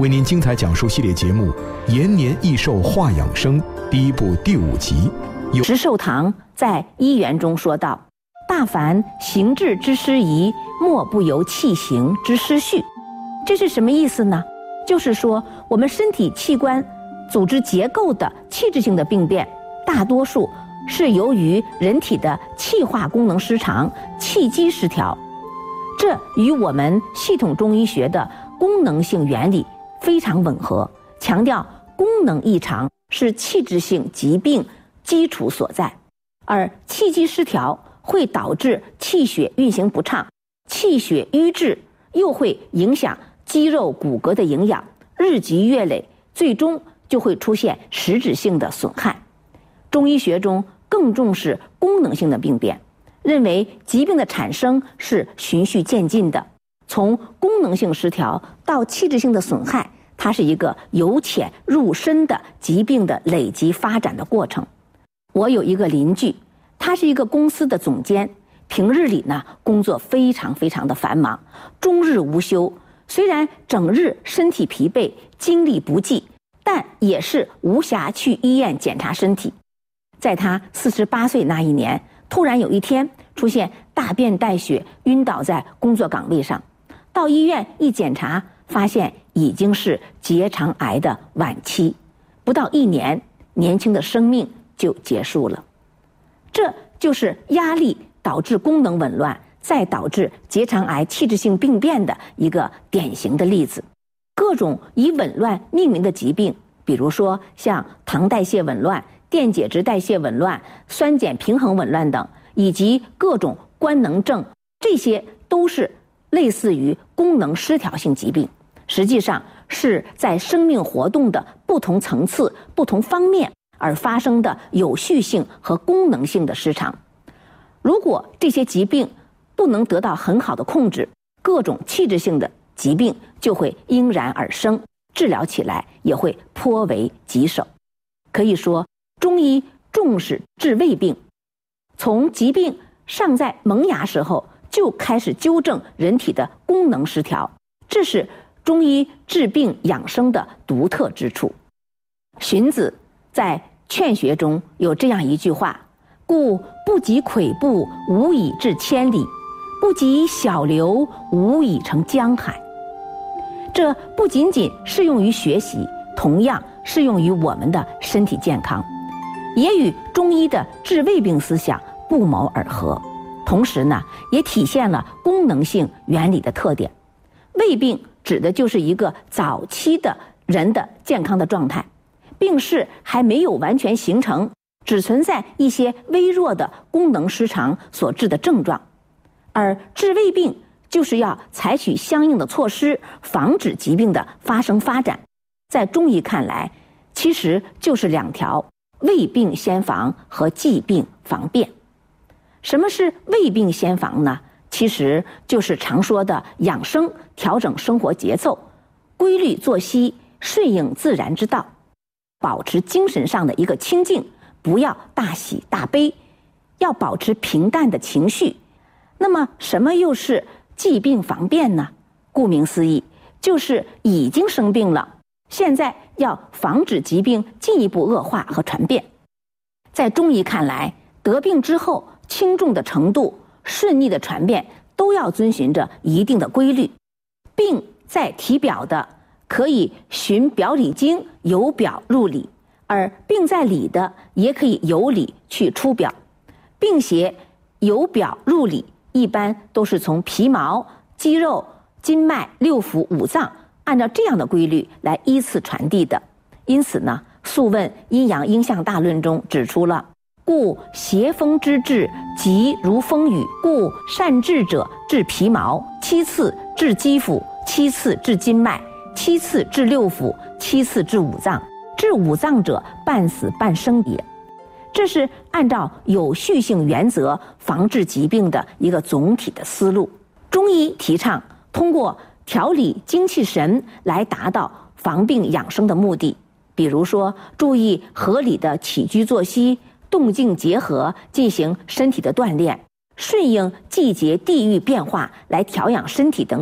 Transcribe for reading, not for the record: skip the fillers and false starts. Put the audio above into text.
为您精彩讲述系列节目《延年益寿话养生》第1部第5集。 石寿堂在医言中说道：“大凡行志之失仪，莫不由气行之失序。”这是什么意思呢？就是说，我们身体器官组织结构的器质性的病变，大多数是由于人体的气化功能失常、气机失调。这与我们系统中医学的功能性原理非常吻合，强调功能异常是器质性疾病基础所在，而气机失调会导致气血运行不畅，气血瘀滞又会影响肌肉骨骼的营养，日积月累，最终就会出现实质性的损害。中医学中更重视功能性的病变，认为疾病的产生是循序渐进的，从功能性失调到器质性的损害，它是一个由浅入深的疾病的累积发展的过程。我有一个邻居，他是一个公司的总监，平日里呢工作非常的繁忙，终日无休。虽然整日身体疲惫，精力不济，但也是无暇去医院检查身体。在他48岁那一年，突然有一天出现大便带血，晕倒在工作岗位上。到医院一检查，发现已经是结肠癌的晚期，不到1年，年轻的生命就结束了。这就是压力导致功能紊乱，再导致结肠癌器质性病变的一个典型的例子。各种以紊乱命名的疾病，比如说像糖代谢紊乱、电解质代谢紊乱、酸碱平衡紊乱等，以及各种官能症，这些都是类似于功能失调性疾病，实际上是在生命活动的不同层次、不同方面而发生的有序性和功能性的失常。如果这些疾病不能得到很好的控制，各种器质性的疾病就会应然而生，治疗起来也会颇为棘手。可以说，中医重视治未病，从疾病尚在萌芽时候就开始纠正人体的功能失调，这是中医治病养生的独特之处。荀子在《劝学》中有这样一句话：“故不及跬步，无以至千里；不及小流，无以成江海。”这不仅仅适用于学习，同样适用于我们的身体健康，也与中医的治未病思想不谋而合。同时呢，也体现了功能性原理的特点。未病指的就是一个早期的人的健康的状态，病势还没有完全形成，只存在一些微弱的功能失常所致的症状。而治未病就是要采取相应的措施，防止疾病的发生发展。在中医看来，其实就是2条：未病先防和既病防变。什么是未病先防呢？其实就是常说的养生，调整生活节奏，规律作息，顺应自然之道，保持精神上的一个清静，不要大喜大悲，要保持平淡的情绪。那么什么又是既病防变呢？顾名思义，就是已经生病了，现在要防止疾病进一步恶化和传变。在中医看来，得病之后轻重的程度、顺逆的传变都要遵循着一定的规律。病在体表的，可以循表里经，由表入里；而病在里的，也可以由里去出表。病邪由表入里，一般都是从皮毛、肌肉、筋脉、六腑、五脏，按照这样的规律来依次传递的。因此呢，《素问阴阳应象大论》中指出了：故邪风之至，急如风雨；故善治者治皮毛，其次治肌肤，其次治筋脉，其次治六腑，其次治五脏。治五脏者，半死半生也。这是按照有序性原则防治疾病的一个总体的思路。中医提倡通过调理精气神来达到防病养生的目的，比如说注意合理的起居作息，动静结合，进行身体的锻炼，顺应季节地域变化来调养身体等